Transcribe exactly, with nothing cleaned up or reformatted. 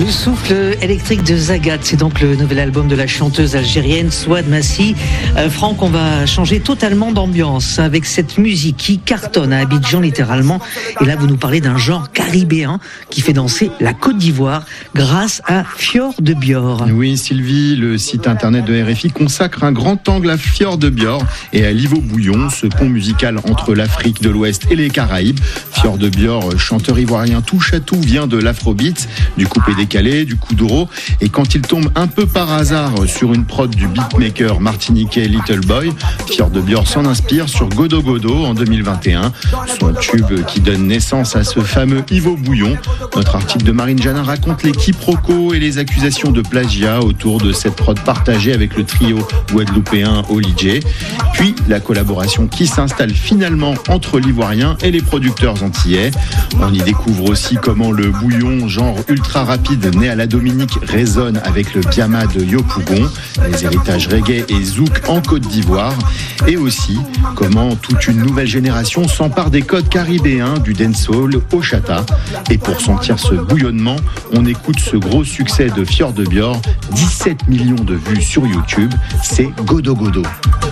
Le souffle électrique de Zagat, c'est donc le nouvel album de la chanteuse algérienne Souad Massi. Euh, Franck, on va changer totalement d'ambiance avec cette musique qui cartonne à Abidjan littéralement. Et là, vous nous parlez d'un genre caribéen qui fait danser la Côte d'Ivoire grâce à Fjord de Bior. Oui, Sylvie, le site internet de R F I consacre un grand angle à Fjord de Bior et à l'Ivo Bouillon, ce pont musical entre l'Afrique de l'Ouest et les Caraïbes. Fjord de Bior, chanteur ivoirien touche à tout, vient de l'afrobeat, du coupé décalé, du kuduro, et quand il tombe un peu par hasard sur une prod du beatmaker martiniquais Little Boy, Fjord de Bior s'en inspire sur Godo Godo en deux mille vingt et un, son tube qui donne naissance à ce fameux Ivo Bouillon. Notre article de Marine Janin raconte les quiproquos et les accusations de plagiat autour de cette prod partagée avec le trio guadeloupéen Oli J. Puis la collaboration qui s'installe finalement entre l'Ivoirien et les producteurs antillais. On y découvre aussi comment le bouillon, genre ultra rapide né à la Dominique, résonne avec le biama de Yopougon, les héritages reggae et zouk en Côte d'Ivoire, et aussi comment toute une nouvelle génération s'empare des codes caribéens du dancehall au chata. Et pour sentir ce bouillonnement, on écoute ce gros succès de Fjord de Bior, dix-sept millions de vues sur YouTube, c'est Godo Godo.